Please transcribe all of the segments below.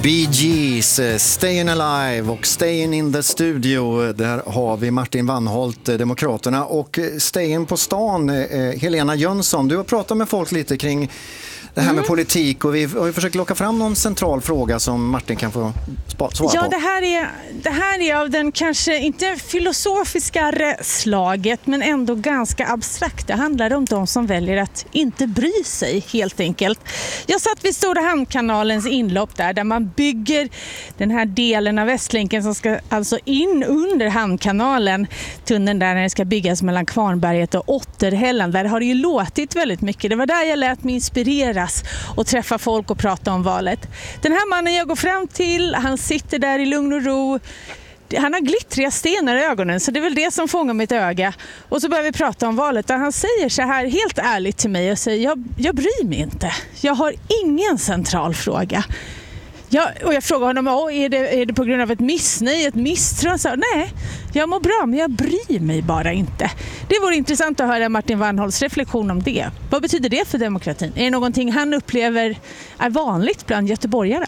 Bee Gees, Stayin' Alive och Stayin' in the Studio. Där har vi Martin Wannholt, Demokraterna, och Stayin' på stan, Helena Jönsson. Du har pratat med folk lite kring det här med politik, och vi har försökt locka fram någon central fråga som Martin kan få svara på. Ja, det här är av den kanske inte filosofiska slaget, men ändå ganska abstrakt. Det handlar om de som väljer att inte bry sig, helt enkelt. Jag satt vid Stora Hamnkanalens inlopp där man bygger den här delen av Västlänken som ska alltså in under Hamnkanalen. Tunneln där när det ska byggas mellan Kvarnberget och Otterhällan. Där har det ju låtit väldigt mycket. Det var där jag lät mig inspireras och träffa folk och prata om valet. Den här mannen jag går fram till, han sitter där i lugn och ro. Han har glittriga stenar i ögonen, så det är väl det som fångar mitt öga. Och så börjar vi prata om valet, och han säger så här helt ärligt till mig och säger, jag bryr mig inte. Jag har ingen central fråga. Och jag frågar honom, är det på grund av ett missnöje, ett misstro? Han sa, nej, jag mår bra, men jag bryr mig bara inte. Det vore intressant att höra Martin Wannholts reflektion om det. Vad betyder det för demokratin? Är det någonting han upplever är vanligt bland göteborgare?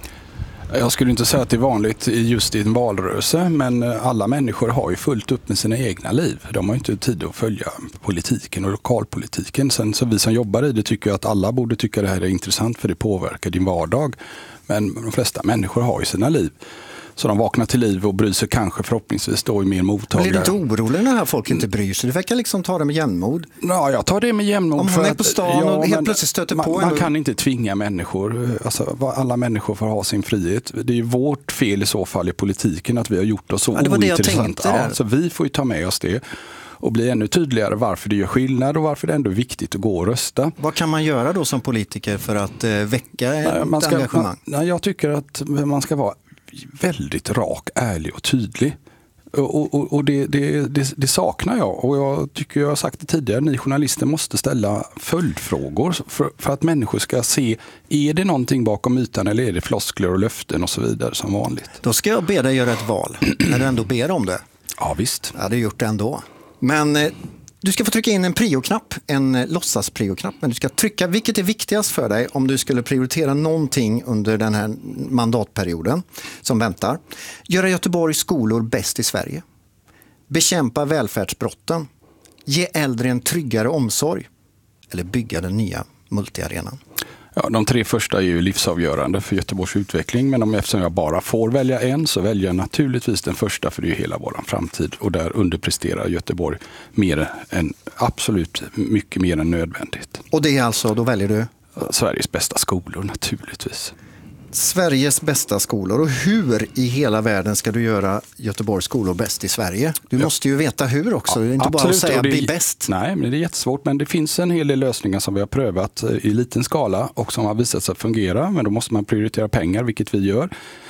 Jag skulle inte säga att det är vanligt just i en valrörelse, men alla människor har ju fullt upp med sina egna liv. De har inte tid att följa politiken och lokalpolitiken. Sen så vi som jobbar i det tycker att alla borde tycka det här är intressant, för det påverkar din vardag. Men de flesta människor har ju sina liv. Så de vaknar till liv och bryr sig kanske förhoppningsvis då i mer mottagliga. Blir du inte orolig när folk inte bryr sig? Du verkar liksom ta det med jämnmod. Ja, jag tar det med jämnmod. Om man är på stan och helt plötsligt stöter på man kan inte tvinga människor. Alltså, alla människor får ha sin frihet. Det är ju vårt fel i så fall i politiken att vi har gjort oss så ointressanta. Så vi får ju ta med oss det och bli ännu tydligare varför det gör skillnad och varför det ändå är viktigt att gå och rösta. Vad kan man göra då som politiker för att väcka ett engagemang? Jag tycker att man ska vara väldigt rak, ärlig och tydlig. Och det saknar jag. Och jag tycker jag har sagt det tidigare, ni journalister måste ställa följdfrågor för att människor ska se, är det någonting bakom ytan eller är det floskler och löften och så vidare som vanligt. Då ska jag be dig göra ett val när du ändå ber om det. Ja, visst. Jag hade gjort det ändå. Men du ska få trycka in en prio-knapp, en låtsas-prio-knapp. Men du ska trycka, vilket är viktigast för dig om du skulle prioritera någonting under den här mandatperioden som väntar. Göra Göteborgs skolor bäst i Sverige. Bekämpa välfärdsbrotten. Ge äldre en tryggare omsorg. Eller bygga den nya multiarenan. Ja, de 3 första är ju livsavgörande för Göteborgs utveckling, men eftersom jag bara får välja en så väljer jag naturligtvis den första, för det är ju hela vår framtid, och där underpresterar Göteborg absolut mycket mer än nödvändigt. Och det är alltså, då väljer du? Sveriges bästa skolor naturligtvis. Sveriges bästa skolor. Och hur i hela världen ska du göra Göteborgs skolor bäst i Sverige? Du måste ju veta hur också. Det är inte bara att säga bli bäst. Nej, men det är jättesvårt. Men det finns en hel del lösningar som vi har prövat i liten skala och som har visat sig fungera. Men då måste man prioritera pengar, vilket vi gör.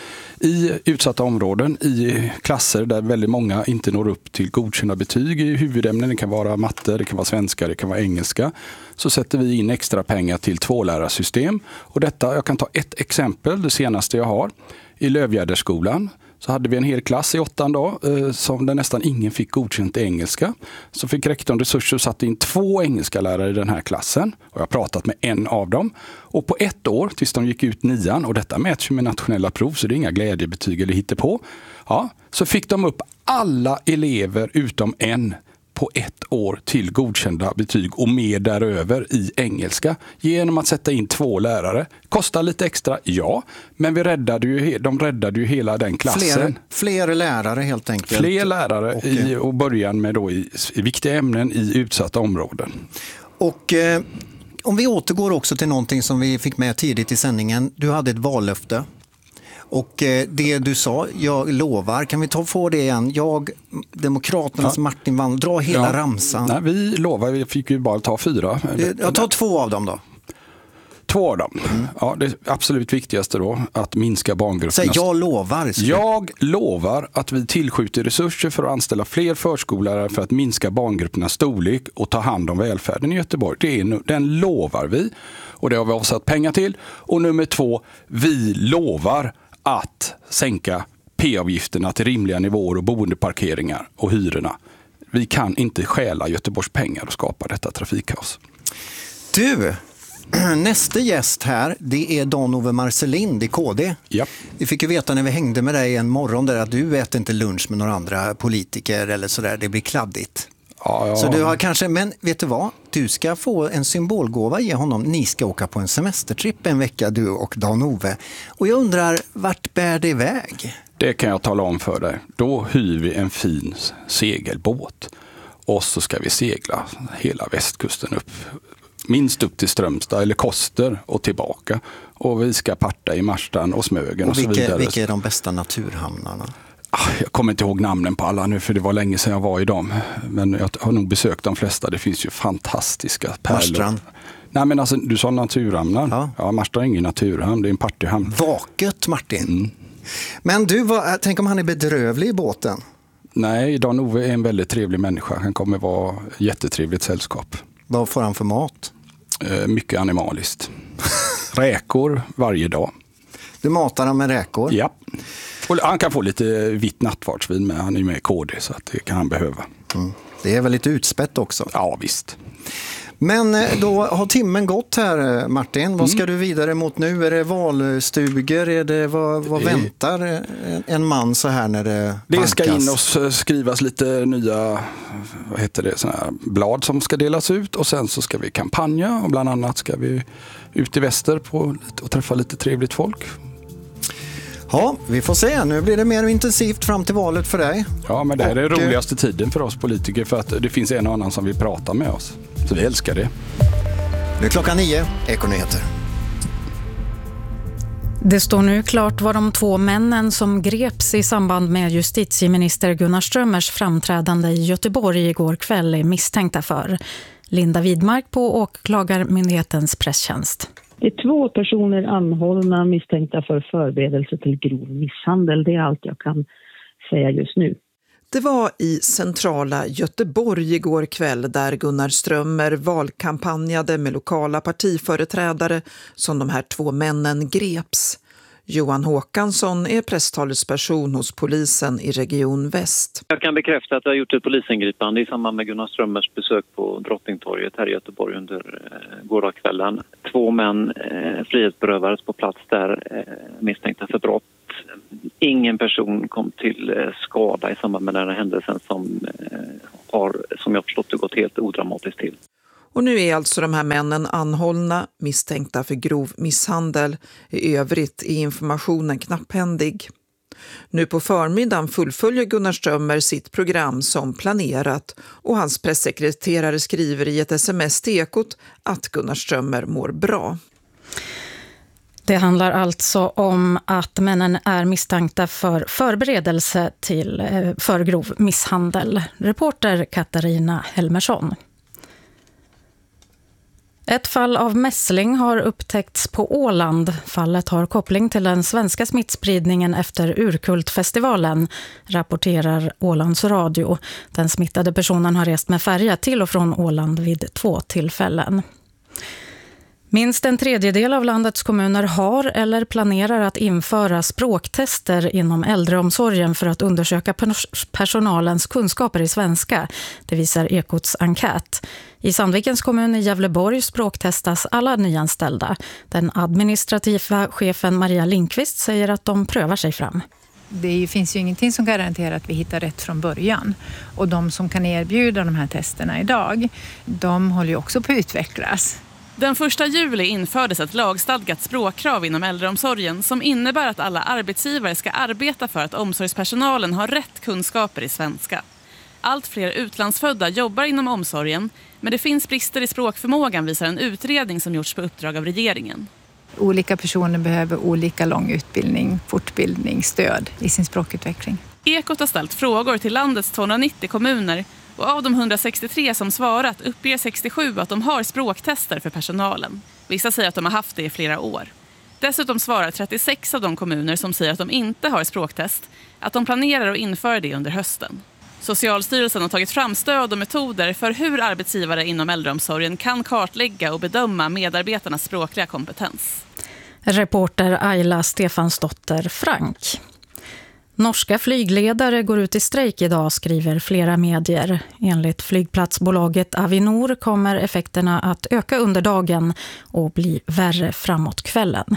I utsatta områden, i klasser där väldigt många inte når upp till godkända betyg i huvudämnen, det kan vara matte, det kan vara svenska, det kan vara engelska, så sätter vi in extra pengar till 2-lärarsystem. Och detta, jag kan ta ett exempel, det senaste jag har. I Lövgärdersskolan så hade vi en hel klass i 8 dag som där nästan ingen fick godkänt i engelska. Så fick rektorn resurser och satte in 2 engelska lärare i den här klassen. Och jag har pratat med en av dem. Och på 1 år, tills de gick ut 9:an, och detta mäts ju med nationella prov så det är inga glädjebetyg eller hittepå. Ja, så fick de upp alla elever utom en på 1 år till godkända betyg och mer däröver i engelska genom att sätta in 2 lärare. Kostar lite extra, ja, men de räddade ju hela den klassen. Fler lärare helt enkelt. Fler lärare och början med då i viktiga ämnen i utsatta områden. Och om vi återgår också till någonting som vi fick med tidigt i sändningen. Du hade ett vallöfte. Och det du sa, jag lovar, kan vi få det igen? Demokraternas Martin Wannholt, dra hela ramsan. Nej, vi lovar, vi fick ju bara ta 4. Jag tar 2 av dem då. 2 av dem. Ja, det absolut viktigaste då, att minska barngrupperna. Säg, jag lovar. Jag lovar att vi tillskjuter resurser för att anställa fler förskollärare för att minska barngruppernas storlek och ta hand om välfärden i Göteborg. Den lovar vi, och det har vi avsatt pengar till. Och nummer 2, vi lovar att sänka p-avgifterna till rimliga nivåer och boendeparkeringar och hyrorna. Vi kan inte stjäla Göteborgs pengar och skapa detta trafikkaos. Du, Nästa gäst här, det är Dan-Ove Marcelind i KD. Ja. Vi fick ju veta när vi hängde med dig en morgon där att du äter inte lunch med några andra politiker eller sådär, det blir kladdigt. Ja. Så du har kanske, men vet du vad? Du ska få en symbolgåva ge honom. Ni ska åka på en semestertripp en vecka, du och Dan-Ove. Och jag undrar, vart bär det iväg? Det kan jag tala om för dig. Då hyr vi en fin segelbåt. Och så ska vi segla hela västkusten upp. Minst upp till Strömstad eller Koster och tillbaka. Och vi ska parta i Marstan och Smögen och så vidare. Vilka är de bästa naturhamnarna? Jag kommer inte ihåg namnen på alla nu för det var länge sedan jag var i dem. Men jag har nog besökt de flesta. Det finns ju fantastiska pärlor. Marstrand? Nej men alltså, du sa naturhamnar. Ja, Marstrand är ingen naturhamn, det är en partyhamn. Vaket, Martin. Men du, tänk om han är bedrövlig i båten? Nej, Dan-Ove är en väldigt trevlig människa. Han kommer vara jättetrevligt sällskap. Vad får han för mat? Mycket animaliskt. Räkor varje dag. Du matar han med räkor? Ja. Och han kan få lite vitt nattvardsvin med. Han är med i KD så att det kan han behöva. Det är väl lite utspätt också? Ja, visst. Men då har timmen gått här, Martin. Vad ska du vidare mot nu? Är det valstugor? Är det, vad väntar en man så här när det vankas? Det ska in och skrivas lite nya såna här blad som ska delas ut. Och sen så ska vi kampanja och bland annat ska vi ut i väster och träffa lite trevligt folk. Ja, vi får se. Nu blir det mer intensivt fram till valet för dig. Ja, men det här är den roligaste tiden för oss politiker för att det finns en och annan som vill prata med oss. Så vi älskar det. Nu är klockan 9, Ekonyheter. Det står nu klart vad de 2 männen som greps i samband med justitieminister Gunnar Strömmers framträdande i Göteborg igår kväll är misstänkta för. Linda Widmark på Åklagarmyndighetens presstjänst. Det är 2 personer anhållna misstänkta för förberedelse till grov misshandel. Det är allt jag kan säga just nu. Det var i centrala Göteborg igår kväll där Gunnar Strömmer valkampanjade med lokala partiföreträdare som de här 2 männen greps. Johan Håkansson är presstalesperson hos polisen i Region Väst. Jag kan bekräfta att jag har gjort ett polisingripande i samband med Gunnar Strömmers besök på Drottningtorget här i Göteborg under gårdagskvällen. 2 män frihetsberövades på plats där misstänkta för brott. Ingen person kom till skada i samband med den här händelsen som jag förstått det gått helt odramatiskt till. Och nu är alltså de här männen anhållna, misstänkta för grov misshandel. I övrigt är informationen knapphändig. Nu på förmiddagen fullföljer Gunnar Strömmer sitt program som planerat och hans pressekreterare skriver i ett sms till Ekot att Gunnar Strömmer mår bra. Det handlar alltså om att männen är misstänkta för förberedelse för grov misshandel. Reporter Katarina Helmersson. Ett fall av mässling har upptäckts på Åland. Fallet har koppling till den svenska smittspridningen efter Urkultfestivalen, rapporterar Ålands Radio. Den smittade personen har rest med färja till och från Åland vid 2 tillfällen. Minst en tredjedel av landets kommuner har eller planerar att införa språktester inom äldreomsorgen för att undersöka personalens kunskaper i svenska. Det visar Ekots enkät. I Sandvikens kommun i Gävleborg språktestas alla nyanställda. Den administrativa chefen Maria Lindqvist säger att de prövar sig fram. Det finns ju ingenting som garanterar att vi hittar rätt från början. Och de som kan erbjuda de här testerna idag, de håller ju också på att utvecklas. Den 1 juli infördes ett lagstadgat språkkrav inom äldreomsorgen som innebär att alla arbetsgivare ska arbeta för att omsorgspersonalen har rätt kunskaper i svenska. Allt fler utlandsfödda jobbar inom omsorgen, men det finns brister i språkförmågan, visar en utredning som gjorts på uppdrag av regeringen. Olika personer behöver olika lång utbildning, fortbildning, stöd i sin språkutveckling. Ekot har ställt frågor till landets 290 kommuner och av de 163 som svarat uppger 67 att de har språktester för personalen. Vissa säger att de har haft det i flera år. Dessutom svarar 36 av de kommuner som säger att de inte har språktest att de planerar att införa det under hösten. Socialstyrelsen har tagit fram stöd och metoder för hur arbetsgivare inom äldreomsorgen kan kartlägga och bedöma medarbetarnas språkliga kompetens. Reporter Ayla Stefansdotter Frank. Norska flygledare går ut i strejk idag, skriver flera medier. Enligt flygplatsbolaget Avinor kommer effekterna att öka under dagen och bli värre framåt kvällen.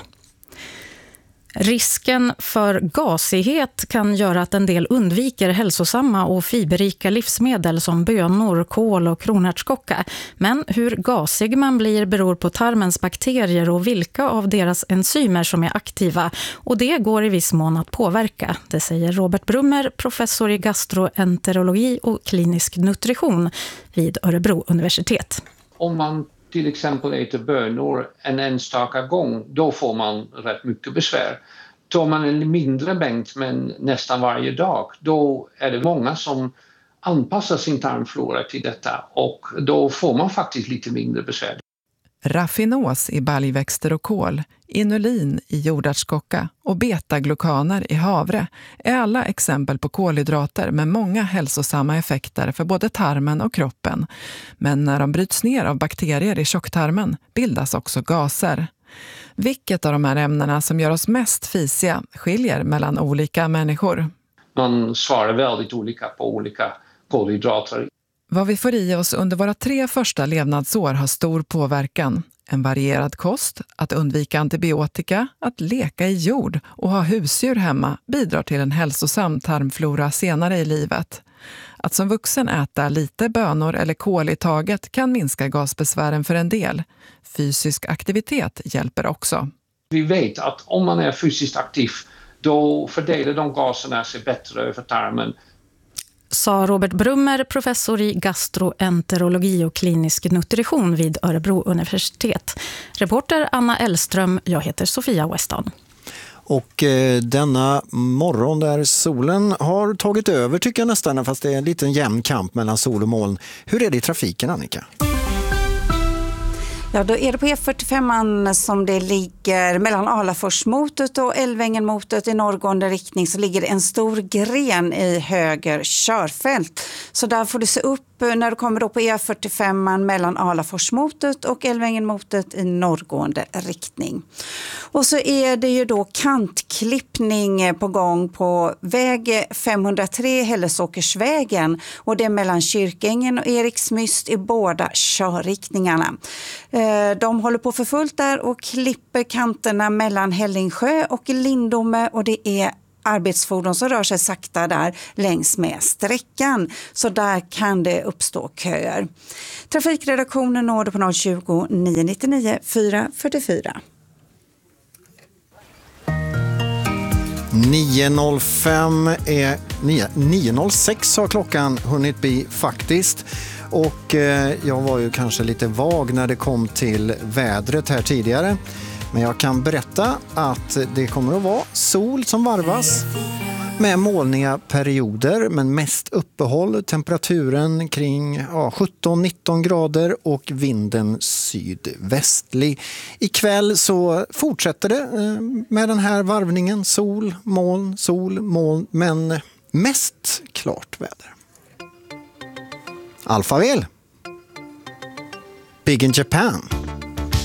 Risken för gasighet kan göra att en del undviker hälsosamma och fiberrika livsmedel som bönor, kål och kronärtskocka. Men hur gasig man blir beror på tarmens bakterier och vilka av deras enzymer som är aktiva. Och det går i viss mån att påverka. Det säger Robert Brummer, professor i gastroenterologi och klinisk nutrition vid Örebro universitet. Om man till exempel äter bönor en enstaka gång, då får man rätt mycket besvär. Tar man en mindre mängd men nästan varje dag, då är det många som anpassar sin tarmflora till detta och då får man faktiskt lite mindre besvär. Raffinos i baljväxter och kål, inulin i jordärtskocka och betaglukaner i havre är alla exempel på kolhydrater med många hälsosamma effekter för både tarmen och kroppen. Men när de bryts ner av bakterier i tjocktarmen bildas också gaser. Vilket av de här ämnena som gör oss mest fisiga skiljer mellan olika människor? Man svarar väldigt olika på olika kolhydrater. Vad vi får i oss under våra 3 första levnadsår har stor påverkan. En varierad kost, att undvika antibiotika, att leka i jord och ha husdjur hemma bidrar till en hälsosam tarmflora senare i livet. Att som vuxen äta lite bönor eller kål i taget kan minska gasbesvären för en del. Fysisk aktivitet hjälper också. Vi vet att om man är fysiskt aktiv, då fördelar de gaserna sig bättre över tarmen. Sa Robert Brummer, professor i gastroenterologi och klinisk nutrition vid Örebro universitet. Reporter Anna Ellström, jag heter Sofia Weston. Och denna morgon där solen har tagit över tycker jag nästan, fast det är en liten jämn kamp mellan sol och moln. Hur är det i trafiken, Annika? Ja, då är det på E45 som det ligger mellan Alaforsmotet och Älvängenmotet i norrgående riktning, så ligger det en stor gren i höger körfält. Så där får du se upp när du kommer då på E45 mellan Alaforsmotet och Älvängenmotet i norrgående riktning. Och så är det ju då kantklippning på gång på väg 503 Hällesåkersvägen, och det är mellan Kyrkängen och Eriksmyst i båda körriktningarna. De håller på för fullt där och klipper kanterna mellan Hällingsjö och Lindome, och det är arbetsfordon som rör sig sakta där längs med sträckan. Så där kan det uppstå köer. Trafikredaktionen når du på 020 999 444. 9.06 har klockan hunnit bli faktiskt. Och jag var ju kanske lite vag när det kom till vädret här tidigare. Men jag kan berätta att det kommer att vara sol som varvas med molniga perioder, men mest uppehåll. Temperaturen kring 17-19 grader och vinden sydvästlig. Ikväll så fortsätter det med den här varvningen. Sol, moln, men mest klart väder. Alphaville. Big in Japan.